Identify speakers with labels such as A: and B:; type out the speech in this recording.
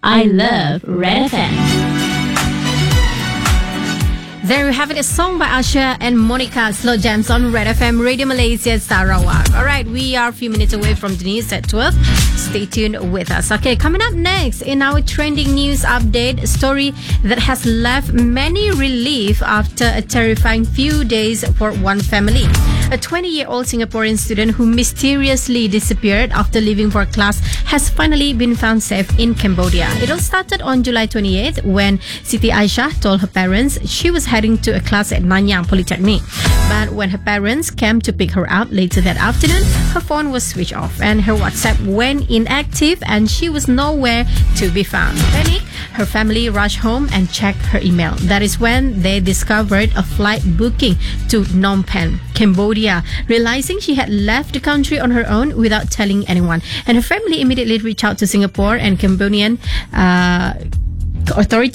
A: I love Red FM.
B: There we have it, a song by Asha and Monica, Slow Jams on Red FM, Radio Malaysia, Sarawak. All right, we are a few minutes away from the news at 12. Stay tuned with us. Okay, coming up next in our trending news update, a story that has left many relief after a terrifying few days for one family. A 20-year-old Singaporean student who mysteriously disappeared after leaving for class has finally been found safe in Cambodia. It all started on July 28th when Siti Aisyah told her parents she was heading to a class at Nanyang Polytechnic. But when her parents came to pick her up later that afternoon, her phone was switched off and her WhatsApp went inactive and she was nowhere to be found. Panic, her family rushed home and checked her email. That is when they discovered a flight booking to Phnom Penh, Cambodia, realizing she had left the country on her own without telling anyone. And her family immediately reached out to Singapore and Cambodian authorities